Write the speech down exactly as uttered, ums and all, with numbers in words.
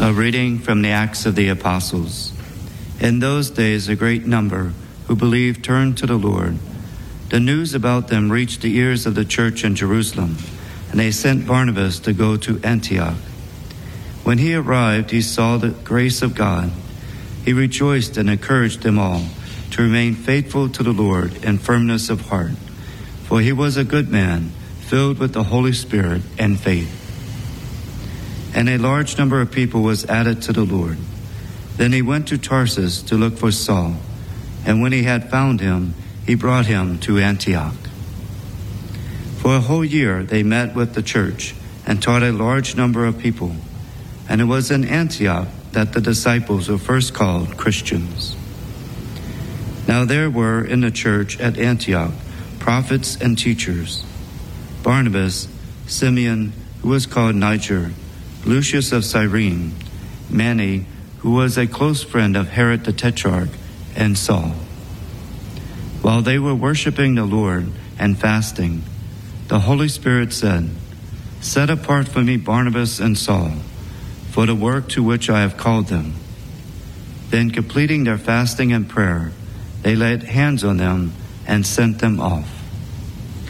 A reading from the Acts of the Apostles. In those days, a great number who believed turned to the Lord. The news about them reached the ears of the church in Jerusalem, and they sent Barnabas to go to Antioch. When he arrived, he saw the grace of God. He rejoiced and encouraged them all to remain faithful to the Lord in firmness of heart, for he was a good man, filled with the Holy Spirit and faith. And a large number of people was added to the Lord. Then he went to Tarsus to look for Saul, and when he had found him, he brought him to Antioch. For a whole year they met with the church and taught a large number of people, and it was in Antioch that the disciples were first called Christians. Now there were in the church at Antioch prophets and teachers: Barnabas, Simeon, who was called Niger, Lucius of Cyrene, Mani, who was a close friend of Herod the Tetrarch, and Saul. While they were worshiping the Lord and fasting, the Holy Spirit said, "Set apart for me Barnabas and Saul for the work to which I have called them." Then, completing their fasting and prayer, they laid hands on them and sent them off.